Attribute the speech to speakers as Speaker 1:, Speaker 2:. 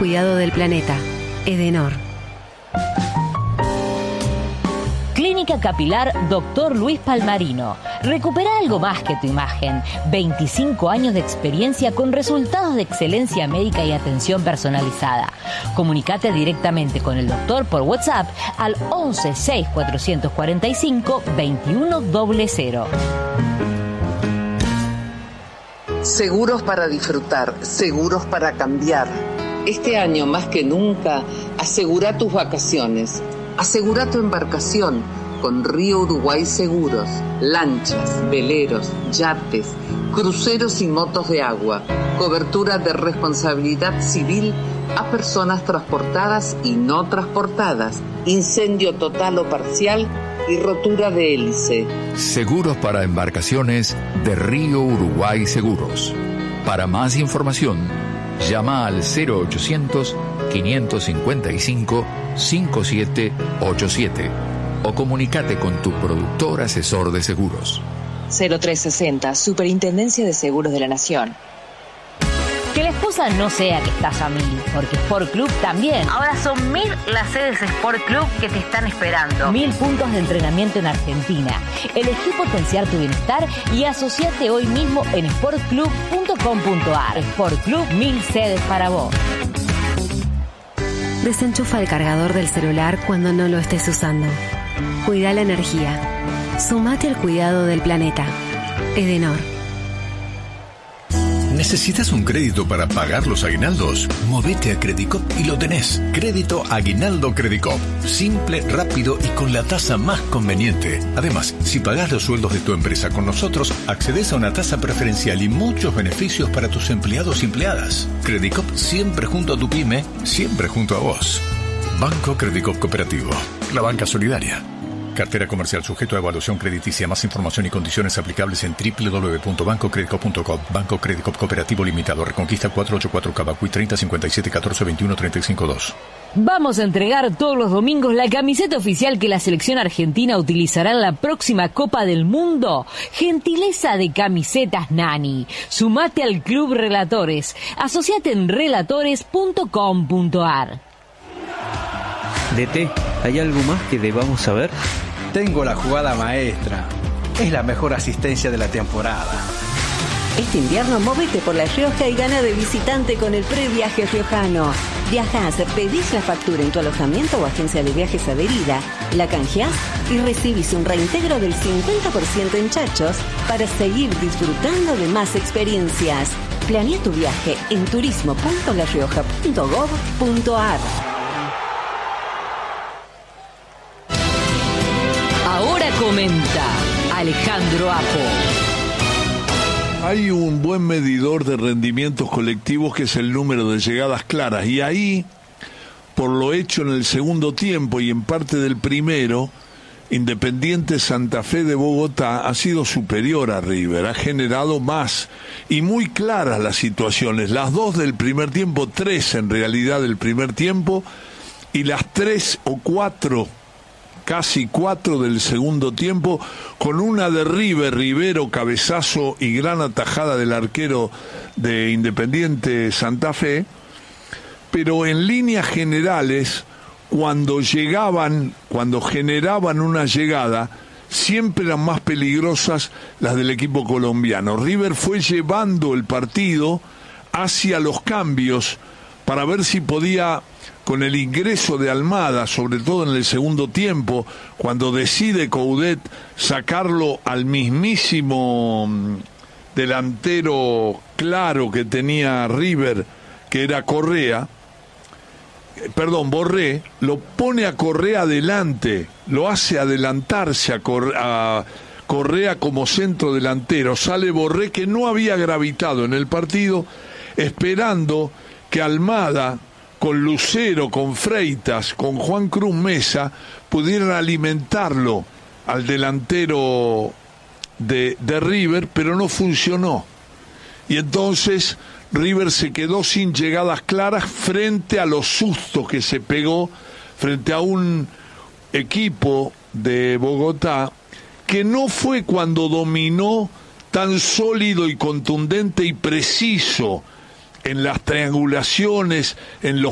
Speaker 1: cuidado del planeta. Edenor.
Speaker 2: Clínica Capilar Dr. Luis Palmarino. Recupera algo más que tu imagen. 25 años de experiencia con resultados de excelencia médica y atención personalizada. Comunicate directamente con el doctor por WhatsApp al 11 6 445 2100.
Speaker 3: Seguros para disfrutar, seguros para cambiar. Este año más que nunca, asegura tus vacaciones. Asegura tu embarcación con Río Uruguay Seguros. Lanchas, veleros, yates, cruceros y motos de agua. Cobertura de responsabilidad civil a personas transportadas y no transportadas. Incendio total o parcial y rotura de hélice.
Speaker 4: Seguros para embarcaciones de Río Uruguay Seguros. Para más información, llama al 0800-555-5787 o comunícate con tu productor asesor de seguros.
Speaker 5: 0360, Superintendencia de Seguros de la Nación.
Speaker 2: Que la excusa no sea que estás a 1000, porque Sport Club también. Ahora son 1000 las sedes Sport Club que te están esperando. 1000 puntos de entrenamiento en Argentina. Elegí potenciar tu bienestar y asociate hoy mismo en sportclub.com.ar. Sport Club, 1000 sedes para vos.
Speaker 1: Desenchufa el cargador del celular cuando no lo estés usando. Cuida la energía. Sumate al cuidado del planeta. Edenor.
Speaker 6: ¿Necesitas un crédito para pagar los aguinaldos? Movete a Credicop y lo tenés. Crédito Aguinaldo Credicop. Simple, rápido y con la tasa más conveniente. Además, si pagás los sueldos de tu empresa con nosotros, accedes a una tasa preferencial y muchos beneficios para tus empleados y empleadas. Credicop siempre junto a tu pyme, siempre junto a vos. Banco Credicop Cooperativo. La banca solidaria. Cartera comercial sujeto a evaluación crediticia. Más información y condiciones aplicables en www.bancocredicop.com. Banco Credicop Cooperativo Limitado. Reconquista 484 Cabacuy 30 57 14 21 35 2.
Speaker 2: Vamos a entregar todos los domingos la camiseta oficial que la selección argentina utilizará en la próxima Copa del Mundo. Gentileza de Camisetas Nani. Sumate al Club Relatores. Asociate en relatores.com.ar.
Speaker 7: DT, ¿hay algo más que debamos saber?
Speaker 8: Tengo la jugada maestra. Es la mejor asistencia de la temporada.
Speaker 9: Este invierno móvete por La Rioja y gana de visitante con el previaje riojano. Viajás, pedís la factura en tu alojamiento o agencia de viajes adherida, la canjeás y recibís un reintegro del 50% en chachos para seguir disfrutando de más experiencias. Planea tu viaje en turismo.larioja.gov.ar.
Speaker 2: Ahora comenta Alejandro Apo.
Speaker 10: Hay un buen medidor de rendimientos colectivos que es el número de llegadas claras, y ahí, por lo hecho en el segundo tiempo y en parte del primero, Independiente Santa Fe de Bogotá ha sido superior a River, ha generado más y muy claras las situaciones, las dos del primer tiempo, tres en realidad del primer tiempo, y las 3 o 4, casi 4 del segundo tiempo, con una de River, Rivero, cabezazo y gran atajada del arquero de Independiente Santa Fe. Pero en líneas generales, cuando generaban una llegada, siempre eran más peligrosas las del equipo colombiano. River fue llevando el partido hacia los cambios para ver si podía, con el ingreso de Almada, sobre todo en el segundo tiempo, cuando decide Coudet sacarlo al mismísimo delantero claro que tenía River, que era Borré, lo pone a Correa adelante, lo hace adelantarse a Correa como centro delantero. Sale Borré, que no había gravitado en el partido, esperando que Almada, con Lucero, con Freitas, con Juan Cruz Mesa, pudieran alimentarlo al delantero de River, pero no funcionó. Y entonces River se quedó sin llegadas claras frente a los sustos que se pegó frente a un equipo de Bogotá que no fue cuando dominó tan sólido y contundente y preciso en las triangulaciones, en los